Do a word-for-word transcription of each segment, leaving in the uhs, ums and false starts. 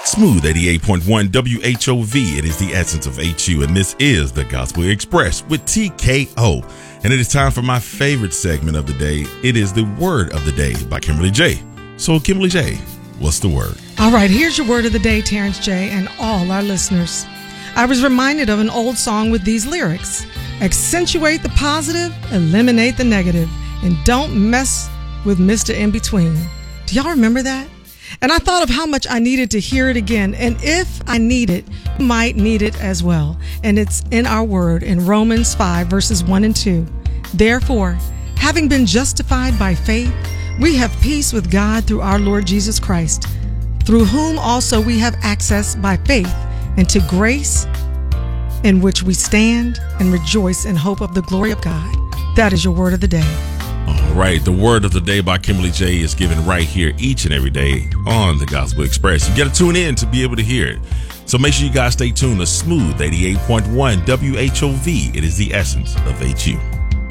Smooth eighty-eight point one W H O V. It is the essence of H U, and this is the Gospel Express with T K O. And it is time for my favorite segment of the day. It is the Word of the Day by Kimberly J. So, Kimberly J, what's the word? All right, here's your word of the day, Terrence J. and all our listeners. I was reminded of an old song with these lyrics. Accentuate the positive, eliminate the negative, and don't mess with Mister In-Between. Do y'all remember that? And I thought of how much I needed to hear it again. And if I need it, you might need it as well. And it's in our word in Romans five, verses one and two. Therefore, having been justified by faith, we have peace with God through our Lord Jesus Christ, through whom also we have access by faith into grace in which we stand and rejoice in hope of the glory of God. That is your word of the day. All right, the word of the day by Kimberly J is given right here each and every day on the Gospel Express. You got to tune in to be able to hear it. So make sure you guys stay tuned to Smooth eighty-eight point one W H O V. It is the essence of H U.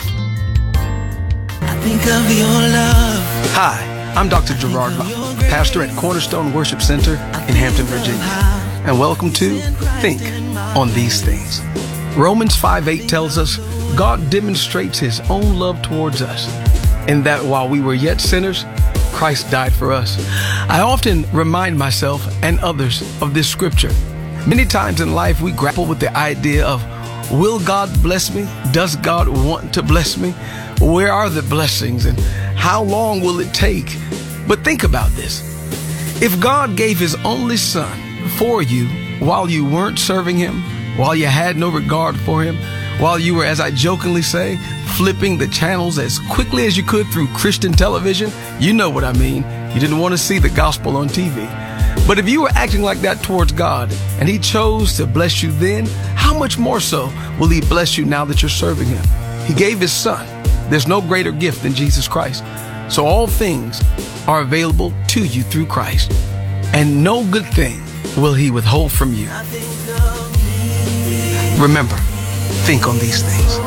I think of your love. Hi, I'm Doctor Gerard Locke, pastor at Cornerstone Worship Center in Hampton, Virginia. And welcome to Think on These Things. Romans five eight tells us God demonstrates his own love towards us, in that while we were yet sinners, Christ died for us. I often remind myself and others of this scripture. Many times in life, we grapple with the idea of, will God bless me? Does God want to bless me? Where are the blessings and how long will it take? But think about this. If God gave his only son for you while you weren't serving him, while you had no regard for him, while you were, as I jokingly say, flipping the channels as quickly as you could through Christian television, you know what I mean. You didn't want to see the gospel on T V. But if you were acting like that towards God and he chose to bless you then, how much more so will he bless you now that you're serving him? He gave his son. There's no greater gift than Jesus Christ. So all things are available to you through Christ, and no good thing will he withhold from you. Remember, think on these things.